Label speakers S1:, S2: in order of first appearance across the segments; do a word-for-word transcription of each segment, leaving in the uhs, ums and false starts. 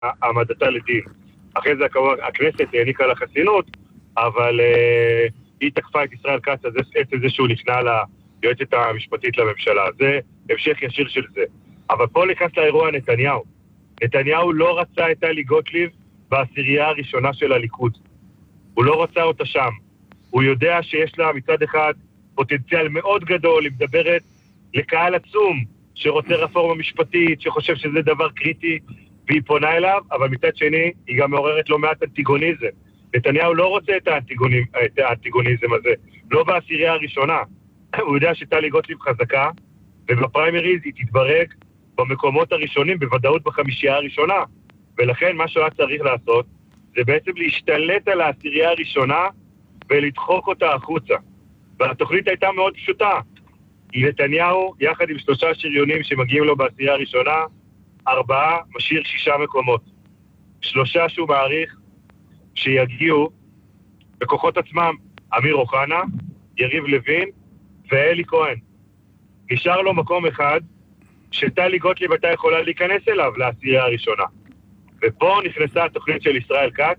S1: העמדתה לדין. אחרי זה הכנסת העניקה לה חסינות, אבל uh, היא תקפה את ישראל כץ אז את זה שהוא נכנע ליועצת המשפטית לממשלה. זה המשך ישיר של זה. אבל פה נכנס לאירוע נתניהו. נתניהו לא רצה את טלי גוטליב בעשירייה הראשונה של הליכוד. הוא לא רצה אותה שם. הוא יודע שיש לה מצד אחד פוטנציאל מאוד גדול, היא מדברת לקהל עצום שרוצה רפורמה משפטית, שחושב שזה דבר קריטי, והיא פונה אליו, אבל מצד שני היא גם מעוררת לא מעט אנטיגוניזם. נתניהו לא רוצה את האנטיגוניזם, את האנטיגוניזם הזה, לא בעשירייה הראשונה. הוא יודע שטלי גוטליב חזקה, ובפריימריז היא תתברג במקומות הראשונים, בוודאות בחמישייה הראשונה. ולכן מה שהוא צריך לעשות, זה בעצם להשתלט על העשירייה הראשונה, ולדחוק אותה החוצה. והתוכנית הייתה מאוד פשוטה. נתניהו, יחד עם שלושה שריונים שמגיעים לו בעשירייה הראשונה, ארבעה משאיר שישה מקומות. שלושה שהוא מעריך שיגיעו בכוחות עצמם, אמיר אוחנה, יריב לוין ואלי כהן. נשאר לו מקום אחד שטלי גוטליב הייתה יכולה להיכנס אליו לעשירייה הראשונה. ופה נכנסה התוכנית של ישראל כץ,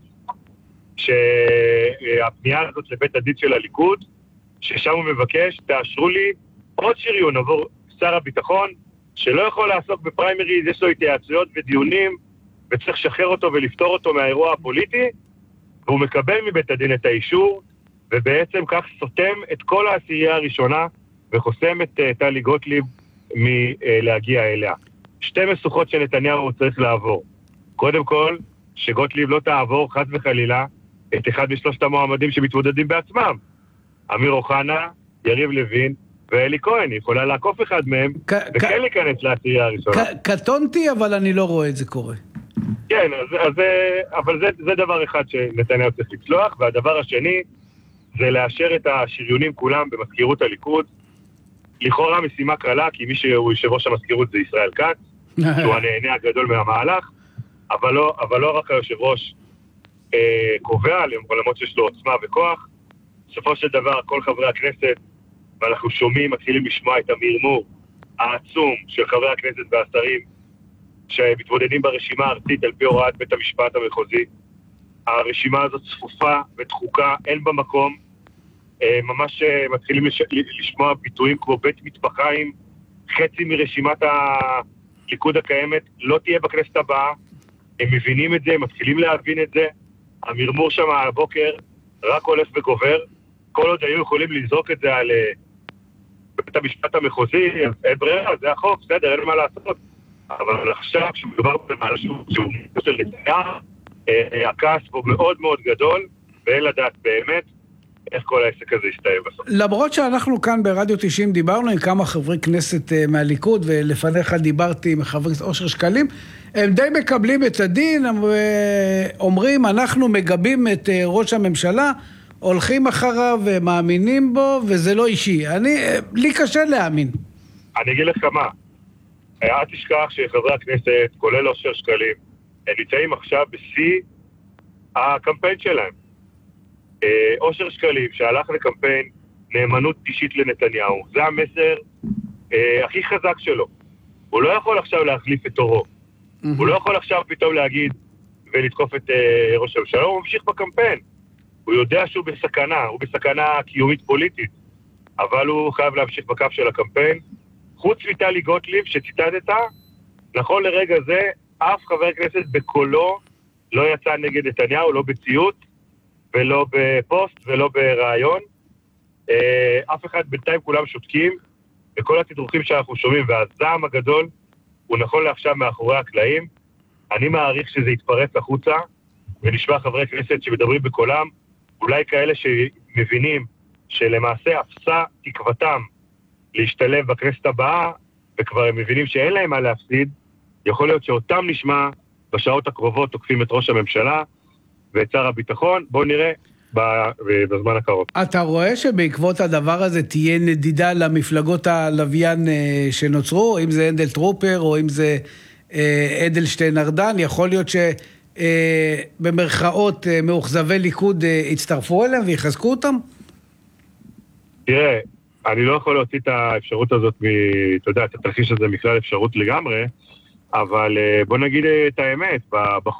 S1: שהפנייה הזאת לבית הדין של הליכוד, ששם הוא מבקש, תאשרו לי עוד שריון עבור שר הביטחון, שלא יכול לעסוק בפריימריז, יש לו התייעצויות ודיונים, וצריך לשחרר אותו ולפתור אותו מהאירוע הפוליטי, והוא מקבל מבית הדין את האישור, ובעצם כך סותם את כל העשירייה הראשונה, וחוסם את uh, טלי גוטליב מלהגיע אליה. שתי משוכות שנתניהו צריך לעבור. קודם כל, שגוטליב לא תעבור חס וחלילה את אחד משלושת המועמדים שמתמודדים בעצמם. אמיר אוחנה, יריב לוין ואלי כהן. היא יכולה לעקוף אחד מהם וכן להיכנס לעשירייה הראשונה.
S2: קטונתי, אבל אני לא רואה את זה קורה.
S1: כן, אז, אז, אבל זה, זה דבר אחד שנתניהו צריך לצלוח, והדבר השני זה לאשר את השריונים כולם במזכירות הליכוד. לכאורה משימה קלה, כי מי שהוא יושב ראש המזכירות זה ישראל כץ, שהוא הנהנה הגדול מהמהלך, אבל לא, אבל לא רק היושב ראש אה, קובע, למרות שיש לו עוצמה וכוח. בסופו של דבר, כל חברי הכנסת, ואנחנו שומעים, מתחילים לשמוע את המרמור העצום של חברי הכנסת והשרים, שמתמודדים ברשימה הארצית על פי הוראת בית המשפט המחוזי. הרשימה הזאת צפופה ודחוקה, אין בה מקום. אה, ממש אה, מתחילים לש... לשמוע ביטויים כמו בית מטבחיים, חצי מרשימת הליכוד הקיימת לא תהיה בכנסת הבאה. הם מבינים את זה, הם מתחילים להבין את זה. המרמור שם הבוקר רק הולך וגובר. כל עוד היו יכולים לזרוק את זה על בית המשפט המחוזי, אין ברירה, זה החוק, בסדר, אין מה לעשות. אבל עכשיו, כשמדובר במשהו שהוא של נתניהו, הכעס פה מאוד מאוד גדול, ואין לדעת באמת איך כל העסק הזה יסתיים בסוף.
S2: למרות שאנחנו כאן ברדיו תשעים דיברנו עם כמה חברי כנסת מהליכוד, ולפניך דיברתי עם חבר כנסת אושר שקלים, הם די מקבלים את הדין, אומרים, אנחנו מגבים את ראש הממשלה, הולכים אחריו ומאמינים בו, וזה לא אישי. אני, לי קשה להאמין.
S1: אני אגיד לך כמה. אל תשכח שחברי הכנסת, כולל אושר שקלים, הם נמצאים עכשיו בשיא הקמפיין שלהם. אושר שקלים, שהלך לקמפיין נאמנות אישית לנתניהו, זה המסר אה, הכי חזק שלו. הוא לא יכול עכשיו להחליף את תורו. Mm-hmm. הוא לא יכול עכשיו פתאום להגיד ולתקוף את אה, ראש הממשלה. הוא ממשיך בקמפיין. הוא יודע שהוא בסכנה, הוא בסכנה קיומית פוליטית, אבל הוא חייב להמשיך בקו של הקמפיין. חוץ מטלי גוטליב שציטטת, נכון לרגע זה, אף חבר כנסת בקולו לא יצא נגד נתניהו, לא בציות, ולא בפוסט, ולא ברעיון. אף אחד בינתיים כולם שותקים, וכל התדרוכים שאנחנו שומעים, והזעם הגדול, הוא נכון לעכשיו מאחורי הקלעים. אני מעריך שזה יתפרץ החוצה, ונשמע חברי כנסת שמדברים בקולם, אולי כאלה שמבינים שלמעשה אפסה תקוותם להשתלב בכנסת הבאה, וכבר הם מבינים שאין להם מה להפסיד, יכול להיות שאותם נשמע בשעות הקרובות תוקפים את ראש הממשלה ואת שר הביטחון. בואו נראה בזמן הקרוב.
S2: אתה רואה שבעקבות הדבר הזה תהיה נדידה למפלגות הלוויין שנוצרו, אם זה אנדל טרופר או אם זה אדלשטיין ארדן, יכול להיות שבמרכאות מאוכזבי ליכוד יצטרפו אליהם ויחזקו אותם?
S1: תראה, אני לא יכול להוציא את האפשרות הזאת, אתה יודע, את התרחיש הזה מכלל אפשרות לגמרי, אבל בוא נגיד את האמת,